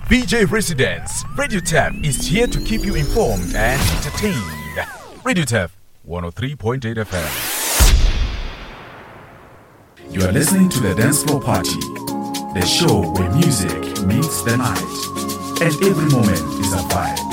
VJ Residence. Radio Tap is here to keep you informed and entertained. Radio Tap 103.8 FM. You are listening to the Dance Floor Party, the show where music meets the night, and every moment is a vibe.